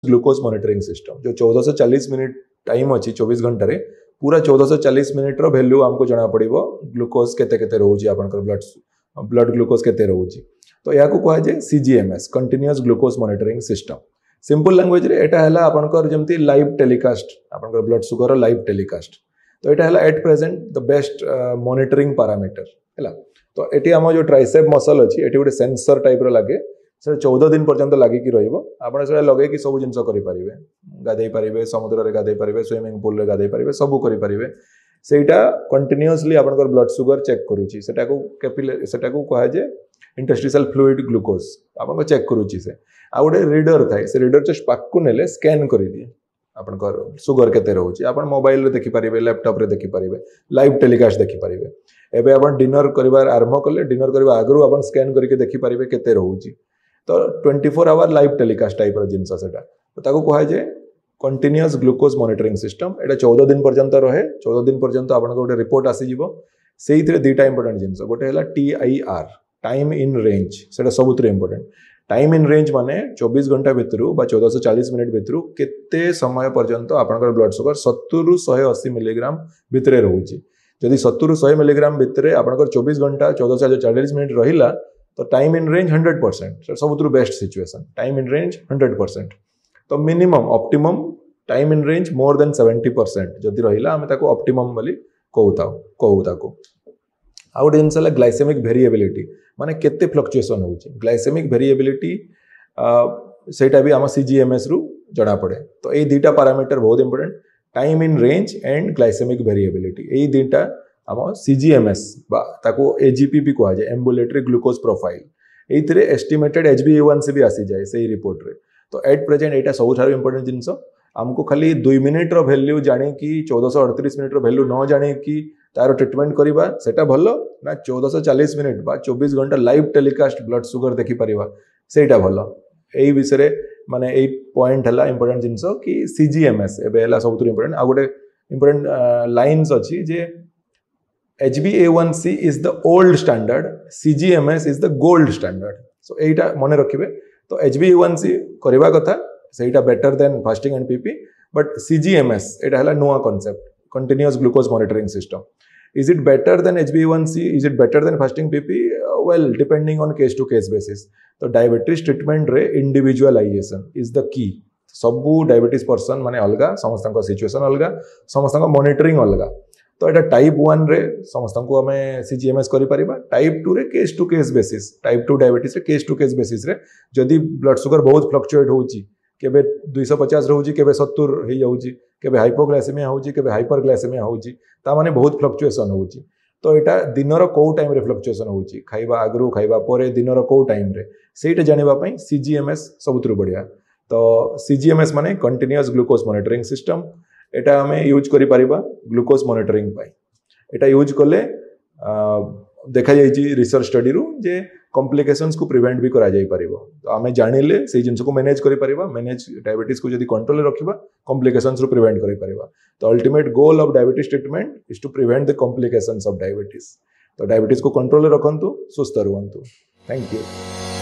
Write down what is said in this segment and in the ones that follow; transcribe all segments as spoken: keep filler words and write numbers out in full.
Glucose monitoring system जो चौदह सौ चालीस मिनिट टाइम अच्छी चौबीस घंटे रे पूरा चौदह सौ चालीस मिनिट रो वैल्यू हमको जना पड़िबो ग्लूकोज केते केते रहउची आपनकर ब्लड ब्लड ग्लूकोज केते रहउची तो या को कहा जे सीजीएमएस continuous glucose monitoring system simple language रे एटा हला आपनकर जेमती लाइव टेलीकास्ट आपनकर ब्लड शुगर लाइव टेलीकास्ट तो एटा हला at present the best monitoring parameter हला तो एटी हम जो ट्राइसेप मसल अछि एटी गोटे सेंसर टाइप रो लागे से चौदह दिन पर्यंत लगिकी रहा से लगे सब जिन करें गाधे पारे समुद्र में गाधे पारे स्विमिंग पूल में गाधे पारे सब करें से कंटिन्यूअसली आप ब्लड सुगर चेक करुच्ची से कहुए इंटरस्टिशियल फ्लूइड ग्लूकोज आप चेक करुच्ची से आ गोटे रिडर थाए से रिडर जस्ट पाक ने स्कैन कर दिए आपनकर सुगर केते रहउची आपण मोबाइल रे देखि परिबे लैपटॉप रे देखि परिबे लाइव टेलीकास्ट देखि परिबे एबे आपण डिनर करिवार आरंभ कले डिनर करबा आगरु आपण स्कैन करके देखि परिबे केते रहउची तो twenty four hour live telecast type जिनस से तो कहुए जे कंटिन्यूअस ग्लूकोज मॉनिटरिंग सिस्टम एटा चौदह दिन पर्यंत रहे चौदह दिन पर्यंत आपन गोटे रिपोर्ट आसीजिवो सेही थरे दुईटा इंपोर्टेंट जिनस गोटे हला T I R time in range सेटा सबुतरे इंपोर्टेंट टाइम इन रेंज माने चौबीस घंटा भितरु बा चौदह सौ चालीस मिनिट भितरु केते समय पर्यंत आपन ब्लड शुगर सत्तर रु एक सौ अस्सी मिलीग्राम भितरे रहउची जदि सत्तर रु सौ मिलीग्राम भितरे आपन चौबीस घंटा चौदह सौ चालीस मिनिट रहिला तो time in range hundred percent सब best situation time in range hundred percent तो minimum optimum time in range more than seventy percent जदि रहिला हमें ताको ऑप्टिमम बोली कहूता कहू ताको आ गोटे जिनस ग्लाइसेमिक वेरिएबिलिटी माने केते फ्लक्चुएशन होउची ग्लाइसेमिक वेरिएबिलिटी सेटा भी आम सीजीएमएस रु जना पड़े तो ये दुईटा पैरामीटर बहुत important time in range and glycaemic variability ये दुईटा आम सीजीएमएस ताको एजीपी भी कहा जाए एम्बुलेटरी ग्लूकोज प्रोफाइल ये एस्टिमेटेड एचबी ए वन सी भी आसी जाए से रिपोर्ट रे तो एट प्रेजेंट यहाँ सब इंपोर्टेंट जिनस आमको खाली दुई मिनिट रो वैल्यू जाने कि चौदह सौ अड़तीस मिनिट रो वैल्यू न जाने कि तार ट्रिटमेंट करवा सेटा भल ना चौदह सौ चालीस मिनिट बा चौबीस घंटा लाइव टेलीकास्ट ब्लड सुगर देखि परिवा सेटा भल यही विषय माने यही पॉइंट है इंपोर्टेंट जिनस कि सीजीएमएस एबे हला सबुत इंपोर्टेंट आ गोटे इंपोर्टेंट लाइन्स अछि जे H b A one C is the old standard, C G M S is the gold standard. So एटा मने रखिबे तो H b A one C करबा कथा सेटा better than fasting and PP but C G M S एटा हला नुआ concept continuous glucose monitoring system is it better than H b A one C is it better than fasting PP well depending on case to case basis तो diabetes treatment रे individualisation is the key सबु diabetes person माने अलगा समस्त situation अलगा समस्त monitoring अलगा तो एटा टाइप वन रे समस्त को हमें सीजीएमएस करि परिबा टाइप टू रे case to case basis type two diabetes रे केस टू केस बेसिस रे जदि ब्लड शुगर बहुत फ्लक्चुएट होउची केबे दो सौ पचास रहउची केबे सत्तर हे जाउची केबे हाइपोग्लाइसेमिया होउची केबे हाइपरग्लाइसेमिया होउची ता माने बहुत फ्लक्चुएशन होउची तो एटा दिनर को टाइम रे फ्लक्चुएशन होउची खाइबा आगरु खाइबा परे दिनर को टाइम रे सेटा जानिबा पई सीजीएमएस सबुतरु बढ़िया तो सीजीएमएस माने कंटीन्यूअस ग्लूकोज मॉनिटरिंग सिस्टम एटा हमें यूज करि परिबा ग्लूकोज मॉनिटरिंग पाई एटा यूज कले देखा जाइए रिसर्च स्टडी रु जे कॉम्प्लिकेशंस को प्रिवेंट भी करा जाई परिबो तो हमें जानिले से जिंस को मैनेज करि परिबा मैनेज डायबिटीज को जदी कंट्रोल रे रखिबा कॉम्प्लिकेशंस रु प्रिवेंट करि परिबा तो ultimate goal of diabetes treatment is to prevent the complications of diabetes तो डायबिटीज को कंट्रोल रे रखंतु सुस्थ रहंतु थैंक यू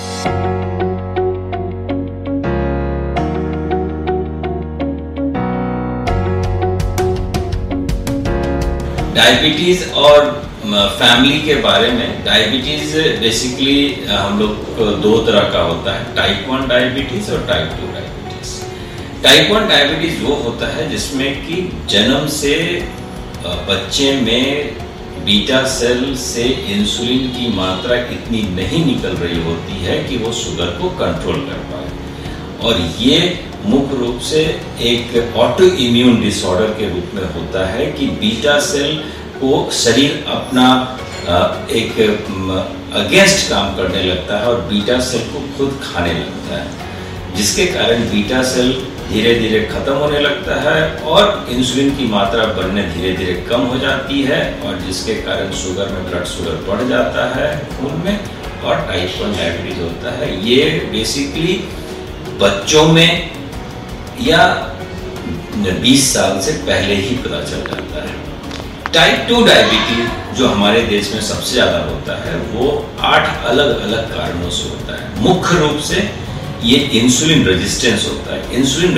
डायबिटीज़ और फैमिली के बारे में डायबिटीज़ बेसिकली हम लोग दो तरह का होता है टाइप वन डायबिटीज़ और type two diabetes type one diabetes वो होता है जिसमें कि जन्म से बच्चे में बीटा सेल से इंसुलिन की मात्रा इतनी नहीं निकल रही होती है कि वो शुगर को कंट्रोल कर पाए और ये मुख्य रूप से एक ऑटो इम्यून डिसऑर्डर के रूप में होता है कि बीटा सेल को शरीर अपना एक अगेंस्ट काम करने लगता है और बीटा सेल को खुद खाने लगता है जिसके कारण बीटा सेल धीरे धीरे खत्म होने लगता है और इंसुलिन की मात्रा बढ़ने धीरे धीरे कम हो जाती है और जिसके कारण शुगर में ब्लड शुगर बढ़ जाता है खून में और टाइप वन डायबिटीज होता है ये बेसिकली बच्चों में या बीस साल से पहले ही पता चल जाता है टाइप टू डायबिटीज जो हमारे देश में सबसे ज़्यादा होता है वो आठ अलग अलग कारणों से होता है मुख्य रूप से ये इंसुलिन रेजिस्टेंस होता है। इंसुलिन